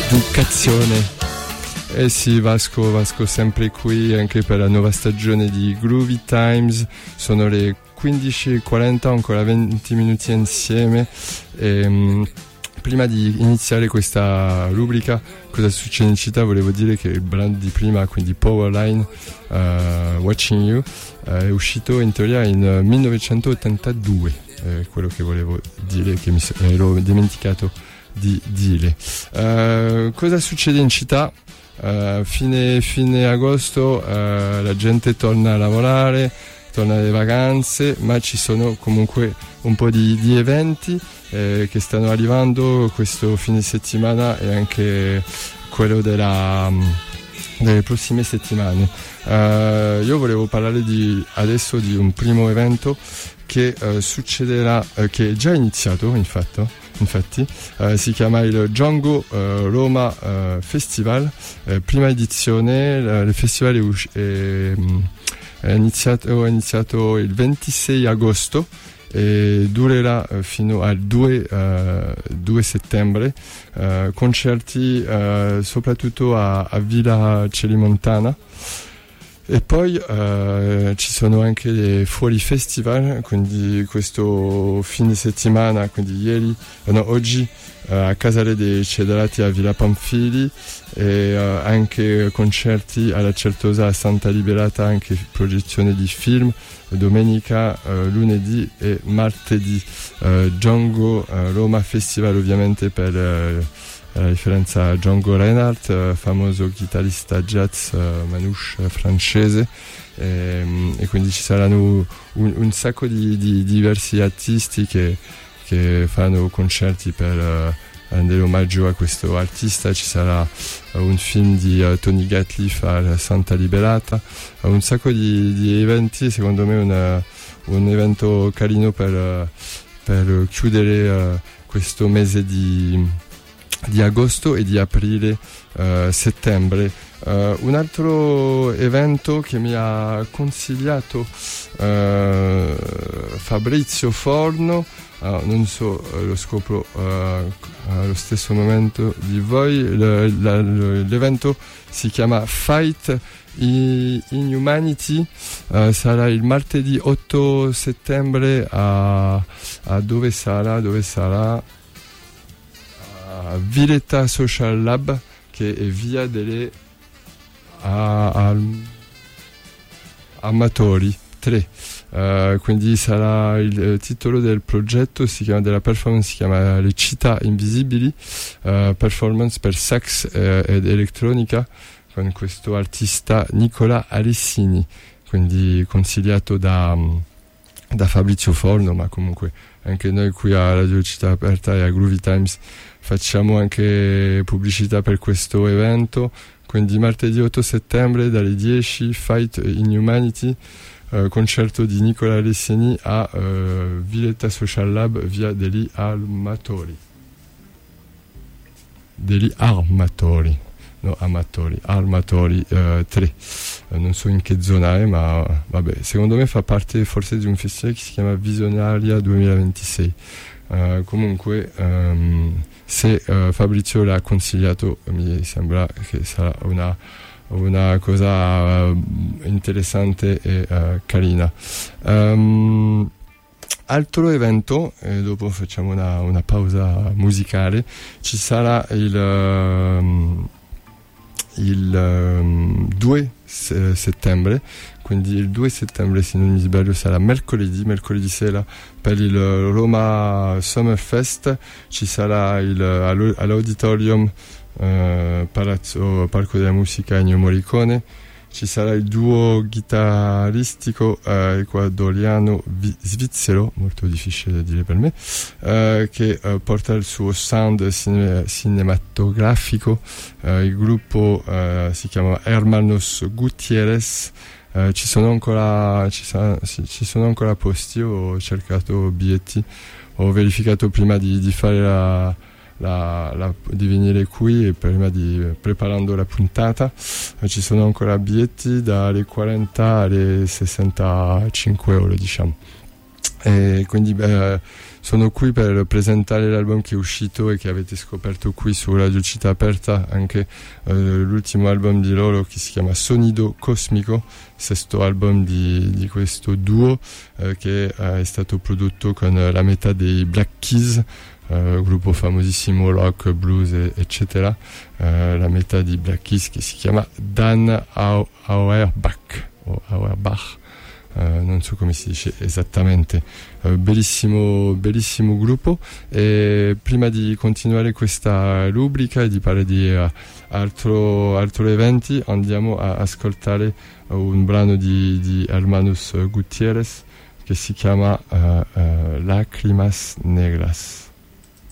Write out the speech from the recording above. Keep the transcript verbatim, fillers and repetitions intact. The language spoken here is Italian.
educazione. Eh sì, Vasco, Vasco sempre qui anche per la nuova stagione di Groovy Times. Sono le quindici e quaranta, ancora venti minuti insieme. E, um, prima di iniziare questa rubrica Cosa succede in città, volevo dire che il brano di prima, quindi Powerline, uh, Watching You, uh, è uscito in teoria in uh, millenovecentottantadue, eh, quello che volevo dire, che mi ero dimenticato di dire. Uh, cosa succede in città? Uh, fine, fine agosto uh, la gente torna a lavorare, torna alle vacanze, ma ci sono comunque un po' di, di eventi eh, che stanno arrivando questo fine settimana e anche quello della, delle prossime settimane. Uh, io volevo parlare di, adesso di un primo evento che uh, succederà, uh, che è già iniziato infatti, infatti uh, si chiama il Django uh, Roma uh, Festival, uh, prima edizione. Uh, il festival è, us- è, è, iniziato, è iniziato il ventisei agosto e durerà uh, fino al due settembre, uh, concerti uh, soprattutto a, a Villa Celimontana. E poi uh, ci sono anche dei fuori festival, quindi questo fine settimana, quindi ieri, no, oggi uh, a Casale dei Cedrati a Villa Pamphili, e uh, anche concerti alla Certosa a Santa Liberata, anche proiezione di film domenica, uh, lunedì e martedì. uh, Django uh, Roma Festival, ovviamente per uh, la differenza Django Reinhardt, eh, famoso chitarrista jazz eh, manouche eh, francese, e, e quindi ci saranno un, un sacco di, di diversi artisti che, che fanno concerti per eh, rendere omaggio a questo artista. Ci sarà eh, un film di uh, Tony Gatliff a Santa Liberata, uh, un sacco di, di eventi, secondo me una, un evento carino per, uh, per chiudere uh, questo mese di di agosto e di aprile uh, settembre. Uh, un altro evento che mi ha consigliato uh, Fabrizio Forno, uh, non so, uh, lo scopro uh, allo stesso momento di voi. L- l- l'evento si chiama Fight in Humanity, uh, sarà il martedì otto settembre a, a dove sarà? Dove sarà? Villetta Social Lab, che è via delle a, a, Amatori tre. Uh, quindi sarà il, il titolo del progetto, si chiama, della performance, si chiama Le Città Invisibili, uh, performance per sax eh, ed elettronica con questo artista Nicola Alessini, quindi consigliato da, da Fabrizio Forno, ma comunque anche noi qui a Radio Città Aperta e a Groovy Times facciamo anche pubblicità per questo evento. Quindi martedì otto settembre dalle dieci, Fight in Humanity, eh, concerto di Nicola Alessini a eh, Villetta Social Lab, via degli Armatori degli Armatori no, Amatori Armatori eh, tre. Eh, non so in che zona è, ma vabbè, secondo me fa parte forse di un festival che si chiama Visionaria duemilaventisei. Uh, comunque um, se uh, Fabrizio l'ha consigliato, mi sembra che sarà una, una cosa uh, interessante e uh, carina. Um, altro evento, e dopo facciamo una, una pausa musicale, ci sarà il, um, il um, due settembre, quindi il due settembre, se non mi sbaglio, sarà mercoledì, mercoledì sera, per il Roma Summerfest. Ci sarà il, all'Auditorium eh, Palazzo Parco della Musica Ennio Morricone. Ci sarà il duo chitarristico eh, ecuadoriano vi- svizzero, molto difficile da dire per me, eh, che eh, porta il suo sound cine- cinematografico. Eh, il gruppo eh, si chiama Hermanos Gutierrez. Eh, ci sono ancora ci, sa- sì, ci sono ancora posti. Ho cercato biglietti, ho verificato prima di, di fare la La, la, di venire qui e prima di preparando la puntata. Eh, ci sono ancora biglietti dalle quaranta alle sessantacinque euro, diciamo. E quindi beh, sono qui per presentare l'album che è uscito e che avete scoperto qui su Radio Città Aperta, anche eh, l'ultimo album di loro che si chiama Sonido Cosmico, sesto album di, di questo duo eh, che eh, è stato prodotto con la metà dei Black Keys, eh, gruppo famosissimo rock, blues eccetera, eh, la metà di Black Keys che si chiama Dan Au- Auerbach o Auerbach. Uh, non so come si dice esattamente, uh, bellissimo, bellissimo gruppo. E prima di continuare questa rubrica e di parlare di uh, altro, altro eventi, andiamo a ascoltare uh, un brano di, di Hermanos Gutierrez che si chiama uh, uh, Lacrimas Negras.